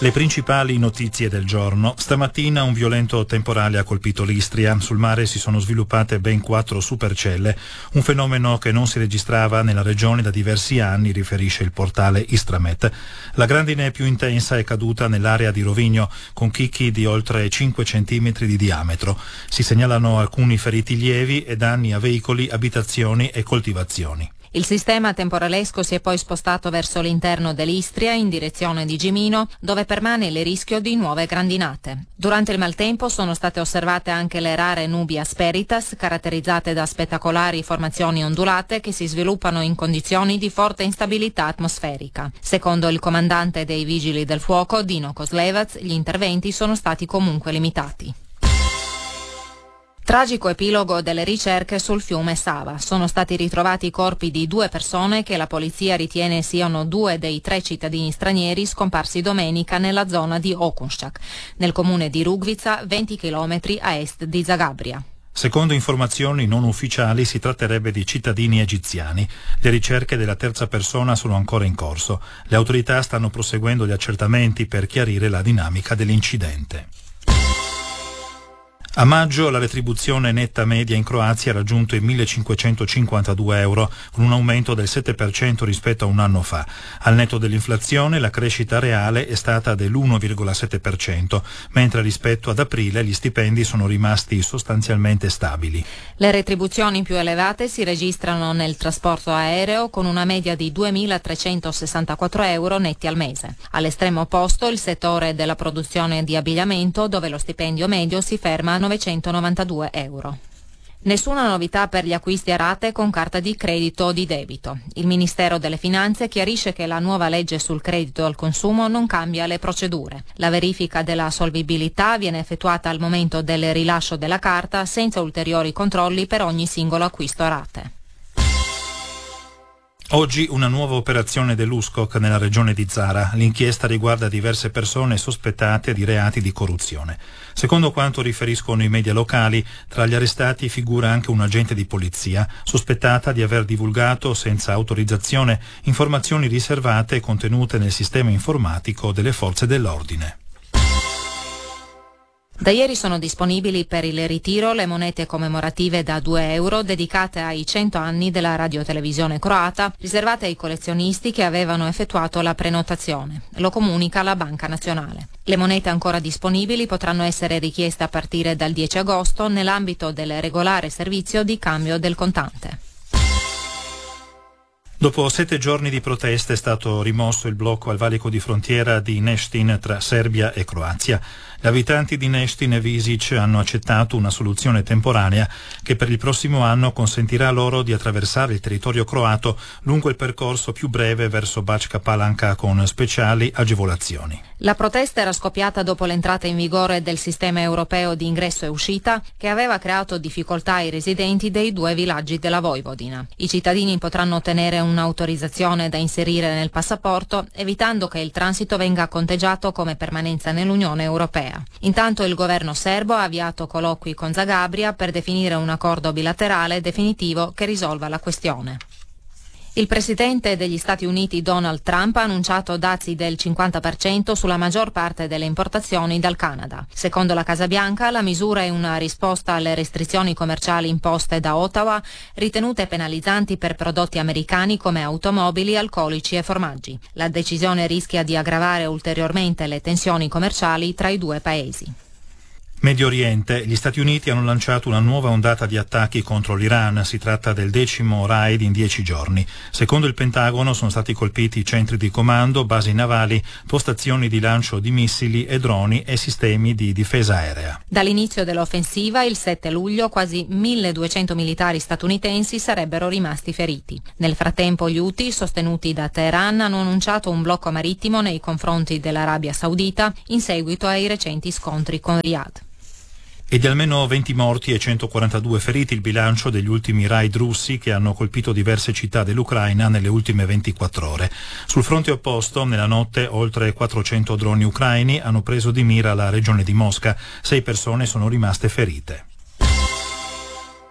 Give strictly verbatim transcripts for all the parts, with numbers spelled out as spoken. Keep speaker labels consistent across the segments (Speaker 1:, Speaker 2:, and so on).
Speaker 1: Le principali notizie del giorno. Stamattina un violento temporale ha colpito l'Istria. Sul mare si sono sviluppate ben quattro supercelle, un fenomeno che non si registrava nella regione da diversi anni, riferisce il portale Istramet. La grandine più intensa è caduta nell'area di Rovigno, con chicchi di oltre cinque centimetri di diametro. Si segnalano alcuni feriti lievi e danni a veicoli, abitazioni e coltivazioni.
Speaker 2: Il sistema temporalesco si è poi spostato verso l'interno dell'Istria in direzione di Gimino, dove permane il rischio di nuove grandinate. Durante il maltempo sono state osservate anche le rare nubi asperitas, caratterizzate da spettacolari formazioni ondulate che si sviluppano in condizioni di forte instabilità atmosferica. Secondo il comandante dei Vigili del Fuoco, Dino Kozlevac, gli interventi sono stati comunque limitati. Tragico epilogo delle ricerche sul fiume Sava. Sono stati ritrovati i corpi di due persone che la polizia ritiene siano due dei tre cittadini stranieri scomparsi domenica nella zona di Okunšak, nel comune di Rugvica, venti chilometri a est di Zagabria.
Speaker 1: Secondo informazioni non ufficiali si tratterebbe di cittadini egiziani. Le ricerche della terza persona sono ancora in corso. Le autorità stanno proseguendo gli accertamenti per chiarire la dinamica dell'incidente. A maggio la retribuzione netta media in Croazia ha raggiunto i millecinquecentocinquantadue euro, con un aumento del sette per cento rispetto a un anno fa. Al netto dell'inflazione la crescita reale è stata dell'uno virgola sette per cento, mentre rispetto ad aprile gli stipendi sono rimasti sostanzialmente stabili.
Speaker 2: Le retribuzioni più elevate si registrano nel trasporto aereo, con una media di duemilatrecentosessantaquattro euro netti al mese. All'estremo opposto il settore della produzione di abbigliamento, dove lo stipendio medio si ferma a novecentonovantadue euro. Nessuna novità per gli acquisti a rate con carta di credito o di debito. Il Ministero delle Finanze chiarisce che la nuova legge sul credito al consumo non cambia le procedure. La verifica della solvibilità viene effettuata al momento del rilascio della carta, senza ulteriori controlli per ogni singolo acquisto a rate.
Speaker 1: Oggi una nuova operazione dell'U S C O C nella regione di Zara. L'inchiesta riguarda diverse persone sospettate di reati di corruzione. Secondo quanto riferiscono i media locali, tra gli arrestati figura anche un agente di polizia, sospettata di aver divulgato senza autorizzazione informazioni riservate contenute nel sistema informatico delle forze dell'ordine.
Speaker 2: Da ieri sono disponibili per il ritiro le monete commemorative da due euro dedicate ai cento anni della radiotelevisione croata, riservate ai collezionisti che avevano effettuato la prenotazione. Lo comunica la Banca Nazionale. Le monete ancora disponibili potranno essere richieste a partire dal dieci agosto nell'ambito del regolare servizio di cambio del contante.
Speaker 1: Dopo sette giorni di proteste è stato rimosso il blocco al valico di frontiera di Neštin tra Serbia e Croazia. Gli abitanti di Neštin e Visic hanno accettato una soluzione temporanea che per il prossimo anno consentirà loro di attraversare il territorio croato lungo il percorso più breve verso Bačka Palanka con speciali agevolazioni.
Speaker 2: La protesta era scoppiata dopo l'entrata in vigore del sistema europeo di ingresso e uscita, che aveva creato difficoltà ai residenti dei due villaggi della Vojvodina. I cittadini potranno ottenere un'autorizzazione da inserire nel passaporto, evitando che il transito venga conteggiato come permanenza nell'Unione Europea. Intanto il governo serbo ha avviato colloqui con Zagabria per definire un accordo bilaterale definitivo che risolva la questione. Il presidente degli Stati Uniti Donald Trump ha annunciato dazi del cinquanta per cento sulla maggior parte delle importazioni dal Canada. Secondo la Casa Bianca, la misura è una risposta alle restrizioni commerciali imposte da Ottawa, ritenute penalizzanti per prodotti americani come automobili, alcolici e formaggi. La decisione rischia di aggravare ulteriormente le tensioni commerciali tra i due paesi.
Speaker 1: Medio Oriente, gli Stati Uniti hanno lanciato una nuova ondata di attacchi contro l'Iran. Si tratta del decimo raid in dieci giorni. Secondo il Pentagono sono stati colpiti centri di comando, basi navali, postazioni di lancio di missili e droni e sistemi di difesa aerea.
Speaker 2: Dall'inizio dell'offensiva, il sette luglio, quasi milleduecento militari statunitensi sarebbero rimasti feriti. Nel frattempo gli Houthi, sostenuti da Teheran, hanno annunciato un blocco marittimo nei confronti dell'Arabia Saudita in seguito ai recenti scontri con Riyadh.
Speaker 1: E di almeno venti morti e centoquarantadue feriti il bilancio degli ultimi raid russi che hanno colpito diverse città dell'Ucraina nelle ultime ventiquattro ore. Sul fronte opposto, nella notte, oltre quattrocento droni ucraini hanno preso di mira la regione di Mosca. Sei persone sono rimaste ferite.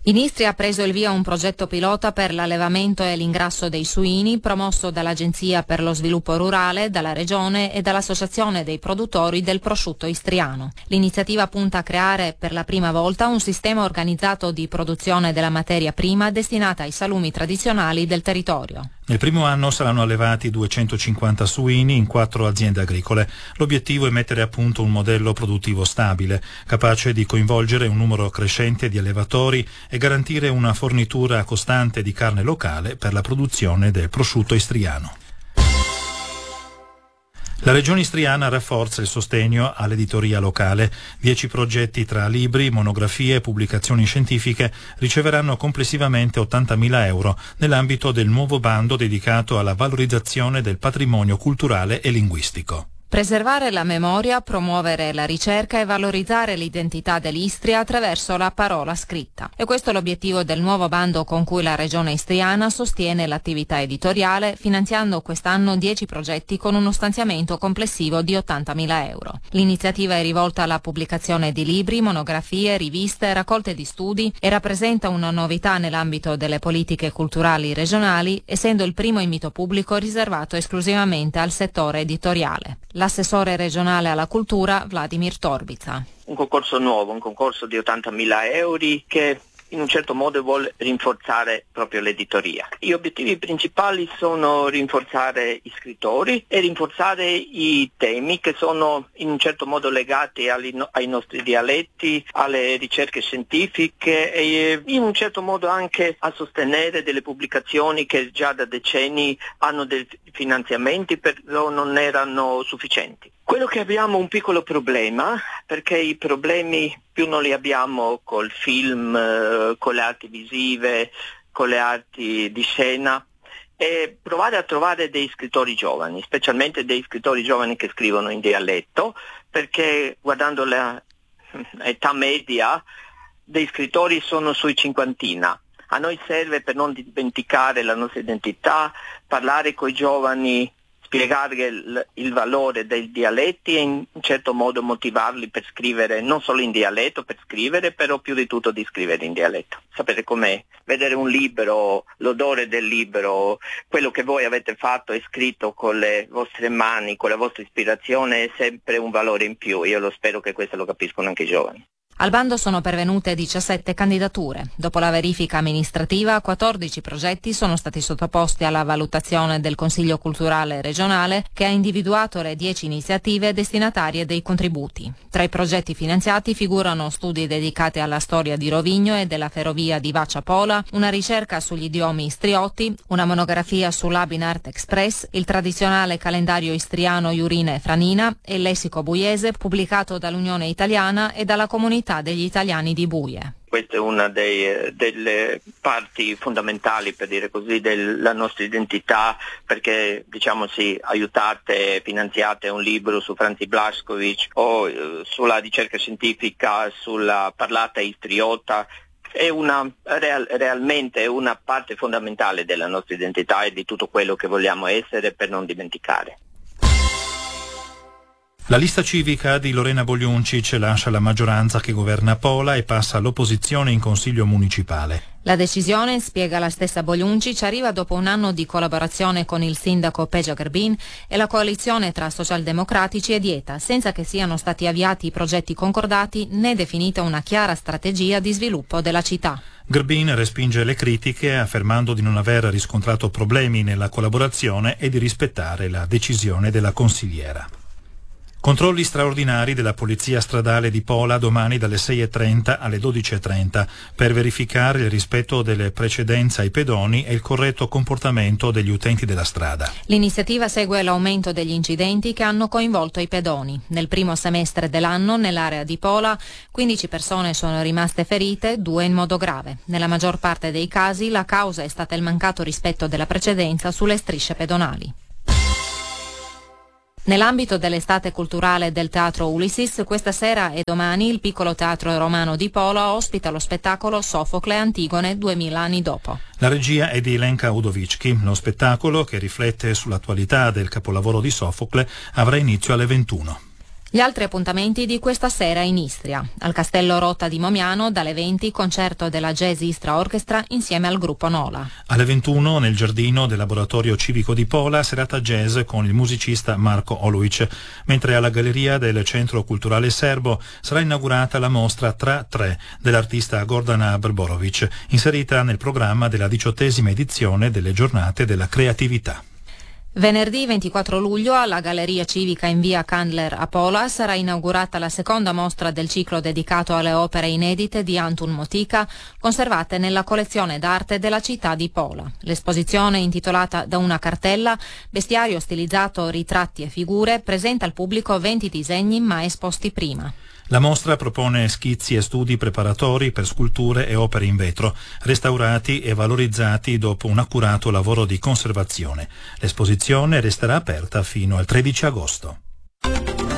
Speaker 2: In Istria ha preso il via un progetto pilota per l'allevamento e l'ingrasso dei suini, promosso dall'Agenzia per lo Sviluppo Rurale, dalla Regione e dall'Associazione dei Produttori del Prosciutto Istriano. L'iniziativa punta a creare per la prima volta un sistema organizzato di produzione della materia prima destinata ai salumi tradizionali del territorio.
Speaker 1: Nel primo anno saranno allevati duecentocinquanta suini in quattro aziende agricole. L'obiettivo è mettere a punto un modello produttivo stabile, capace di coinvolgere un numero crescente di allevatori e garantire una fornitura costante di carne locale per la produzione del prosciutto istriano. La Regione Istriana rafforza il sostegno all'editoria locale. Dieci progetti tra libri, monografie e pubblicazioni scientifiche riceveranno complessivamente ottantamila euro nell'ambito del nuovo bando dedicato alla valorizzazione del patrimonio culturale e linguistico.
Speaker 2: Preservare la memoria, promuovere la ricerca e valorizzare l'identità dell'Istria attraverso la parola scritta. E questo è l'obiettivo del nuovo bando con cui la Regione Istriana sostiene l'attività editoriale, finanziando quest'anno dieci progetti con uno stanziamento complessivo di ottantamila euro. L'iniziativa è rivolta alla pubblicazione di libri, monografie, riviste, raccolte di studi e rappresenta una novità nell'ambito delle politiche culturali regionali, essendo il primo invito pubblico riservato esclusivamente al settore editoriale. L'assessore regionale alla cultura Vladimir Torbica.
Speaker 3: Un concorso nuovo, un concorso di ottantamila euro che in un certo modo vuole rinforzare proprio l'editoria. Gli obiettivi principali sono rinforzare gli scrittori e rinforzare i temi che sono in un certo modo legati ai, ai nostri dialetti, alle ricerche scientifiche e in un certo modo anche a sostenere delle pubblicazioni che già da decenni hanno dei finanziamenti però non erano sufficienti. Quello che abbiamo un piccolo problema, perché i problemi più non li abbiamo col film, eh, con le arti visive, con le arti di scena, è provare a trovare dei scrittori giovani, specialmente dei scrittori giovani che scrivono in dialetto, perché guardando l'età media dei scrittori sono sui cinquantina. A noi serve, per non dimenticare la nostra identità, parlare con i giovani, spiegare il, il valore dei dialetti e in un certo modo motivarli per scrivere, non solo in dialetto, per scrivere, però più di tutto di scrivere in dialetto. Sapete com'è? Vedere un libro, l'odore del libro, quello che voi avete fatto e scritto con le vostre mani, con la vostra ispirazione, è sempre un valore in più. Io lo spero che questo lo capiscono anche i giovani.
Speaker 2: Al bando sono pervenute diciassette candidature. Dopo la verifica amministrativa, quattordici progetti sono stati sottoposti alla valutazione del Consiglio Culturale Regionale, che ha individuato le dieci iniziative destinatarie dei contributi. Tra i progetti finanziati figurano studi dedicati alla storia di Rovigno e della ferrovia di Vacia Pola, una ricerca sugli idiomi istriotti, una monografia sull'Abinart Express, il tradizionale calendario istriano Iurina e Franina e il lessico buiese pubblicato dall'Unione Italiana e dalla comunità degli italiani di Buie.
Speaker 3: Questa è una dei, delle parti fondamentali, per dire così, della nostra identità, perché diciamo sì, aiutate, finanziate un libro su Franzi Blašković o eh, sulla ricerca scientifica, sulla parlata istriota, è una real, realmente una parte fondamentale della nostra identità e di tutto quello che vogliamo essere, per non dimenticare.
Speaker 1: La lista civica di Lorena Bogliuncic lascia la maggioranza che governa Pola e passa all'opposizione in consiglio municipale.
Speaker 2: La decisione, spiega la stessa Bogliuncic, arriva dopo un anno di collaborazione con il sindaco Peja Grbin e la coalizione tra socialdemocratici e Dieta, senza che siano stati avviati i progetti concordati né definita una chiara strategia di sviluppo della città.
Speaker 1: Grbin respinge le critiche affermando di non aver riscontrato problemi nella collaborazione e di rispettare la decisione della consigliera. Controlli straordinari della Polizia Stradale di Pola domani dalle sei e trenta alle dodici e trenta per verificare il rispetto delle precedenze ai pedoni e il corretto comportamento degli utenti della strada.
Speaker 2: L'iniziativa segue l'aumento degli incidenti che hanno coinvolto i pedoni. Nel primo semestre dell'anno, nell'area di Pola, quindici persone sono rimaste ferite, due in modo grave. Nella maggior parte dei casi la causa è stata il mancato rispetto della precedenza sulle strisce pedonali. Nell'ambito dell'estate culturale del Teatro Ulysses, questa sera e domani il piccolo teatro romano di Pola ospita lo spettacolo Sofocle Antigone duemila anni dopo.
Speaker 1: La regia è di Lenka Udovicki. Lo spettacolo, che riflette sull'attualità del capolavoro di Sofocle, avrà inizio alle ventuno.
Speaker 2: Gli altri appuntamenti di questa sera in Istria. Al Castello Rota di Momiano, dalle venti, concerto della Jazz Istra Orchestra insieme al gruppo Nola.
Speaker 1: Alle ventuno, nel giardino del Laboratorio Civico di Pola, serata jazz con il musicista Marko Oluic, mentre alla Galleria del Centro Culturale Serbo sarà inaugurata la mostra Tra tre dell'artista Gordana Brborovic, inserita nel programma della diciottesima edizione delle Giornate della Creatività.
Speaker 2: Venerdì ventiquattro luglio alla Galleria Civica in via Candler a Pola sarà inaugurata la seconda mostra del ciclo dedicato alle opere inedite di Antun Motica, conservate nella collezione d'arte della città di Pola. L'esposizione, intitolata Da una cartella, bestiario stilizzato, ritratti e figure, presenta al pubblico venti disegni mai esposti prima.
Speaker 1: La mostra propone schizzi e studi preparatori per sculture e opere in vetro, restaurati e valorizzati dopo un accurato lavoro di conservazione. L'esposizione resterà aperta fino al tredici agosto.